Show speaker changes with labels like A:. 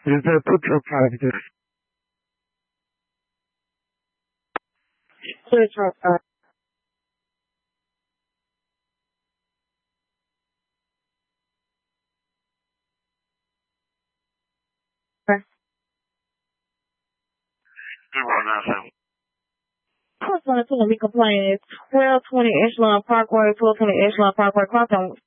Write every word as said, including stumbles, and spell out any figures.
A: Is that put your practice? Put your practice. Who's going to tell me complaining? twelve twenty Echelon Parkway, twelve twenty Echelon Parkway, Cross on